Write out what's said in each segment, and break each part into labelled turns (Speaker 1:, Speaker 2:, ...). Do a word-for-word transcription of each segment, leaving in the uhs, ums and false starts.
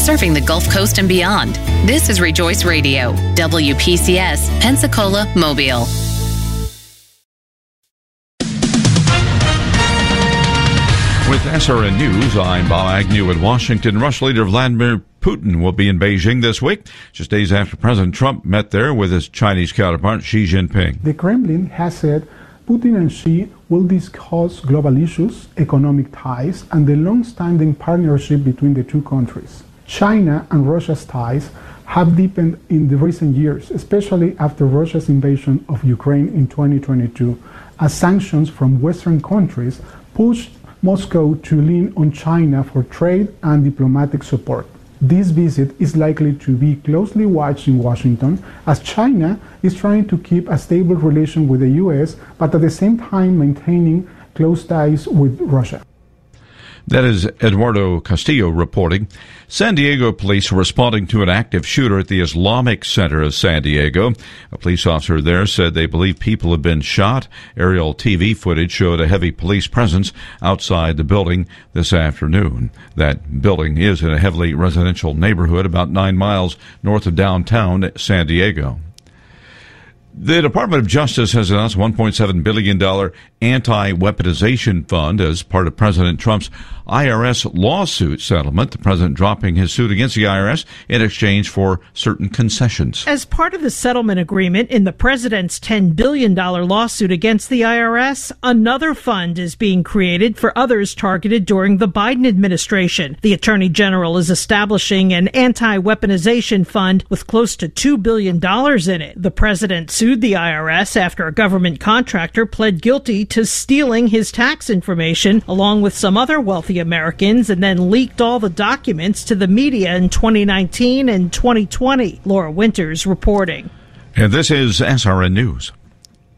Speaker 1: serving the Gulf Coast and beyond. This is Rejoice Radio, W P C S, Pensacola, Mobile.
Speaker 2: With S R N News, I'm Bob Agnew in Washington. Russian leader Vladimir Putin will be in Beijing this week, just days after President Trump met there with his Chinese counterpart Xi Jinping.
Speaker 3: The Kremlin has said Putin and Xi will discuss global issues, economic ties, and the long-standing partnership between the two countries. China and Russia's ties have deepened in the recent years, especially after Russia's invasion of Ukraine in twenty twenty-two, as sanctions from Western countries pushed Moscow to lean on China for trade and diplomatic support. This visit is likely to be closely watched in Washington, as China is trying to keep a stable relation with the U S, but at the same time maintaining close ties with Russia.
Speaker 2: That is Eduardo Castillo reporting. San Diego police are responding to an active shooter at the Islamic Center of San Diego. A police officer there said they believe people have been shot. Aerial T V footage showed a heavy police presence outside the building this afternoon. That building is in a heavily residential neighborhood about nine miles north of downtown San Diego. The Department of Justice has announced a one point seven billion dollars anti-weaponization fund as part of President Trump's I R S lawsuit settlement, the president dropping his suit against the I R S in exchange for certain concessions.
Speaker 4: As part of the settlement agreement in the president's ten billion dollars lawsuit against the I R S, another fund is being created for others targeted during the Biden administration. The Attorney General is establishing an anti-weaponization fund with close to two billion dollars in it. The president sued the I R S after a government contractor pled guilty to stealing his tax information along with some other wealthy Americans and then leaked all the documents to the media in twenty nineteen and twenty twenty. Laura Winters reporting.
Speaker 2: And this is S R N News.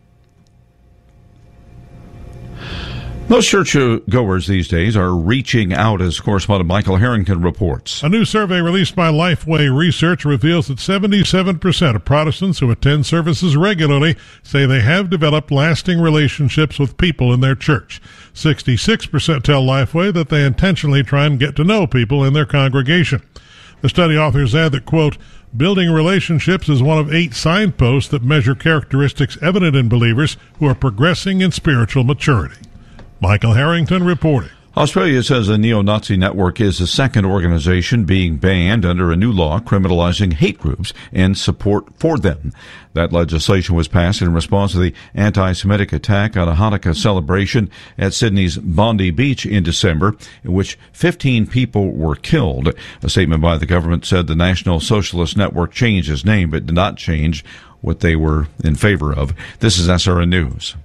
Speaker 2: Most churchgoers these days are reaching out, as correspondent Michael Harrington reports.
Speaker 5: A new survey released by Lifeway Research reveals that seventy-seven percent of Protestants who attend services regularly say they have developed lasting relationships with people in their church. sixty-six percent tell Lifeway that they intentionally try and get to know people in their congregation. The study authors add that, quote, building relationships is one of eight signposts that measure characteristics evident in believers who are progressing in spiritual maturity. Michael Harrington reporting.
Speaker 2: Australia says a neo-Nazi network is the second organization being banned under a new law criminalizing hate groups and support for them. That legislation was passed in response to the anti-Semitic attack on a Hanukkah celebration at Sydney's Bondi Beach in December, in which fifteen people were killed. A statement by the government said the National Socialist Network changed its name but did not change what they were in favor of. This is S R N News.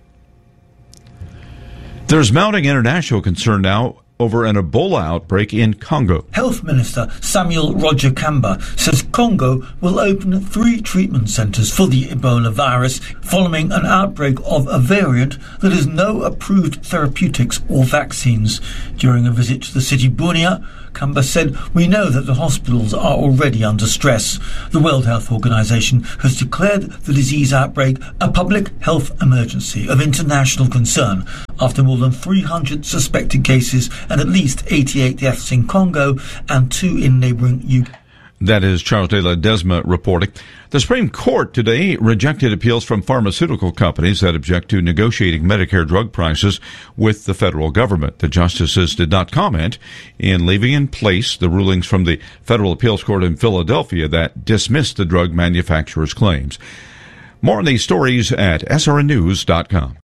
Speaker 2: There's mounting international concern now over an Ebola outbreak in Congo.
Speaker 6: Health Minister Samuel Roger Kamba says Congo will open three treatment centres for the Ebola virus following an outbreak of a variant that has no approved therapeutics or vaccines. During a visit to the city Bunia, Kamba said, we know that the hospitals are already under stress. The World Health Organization has declared the disease outbreak a public health emergency of international concern after more than three hundred suspected cases and at least eighty-eight deaths in Congo and two in neighbouring U K.
Speaker 2: That is Charles de la Desma reporting. The Supreme Court today rejected appeals from pharmaceutical companies that object to negotiating Medicare drug prices with the federal government. The justices did not comment in leaving in place the rulings from the Federal Appeals Court in Philadelphia that dismissed the drug manufacturer's claims. More on these stories at S R N news dot com.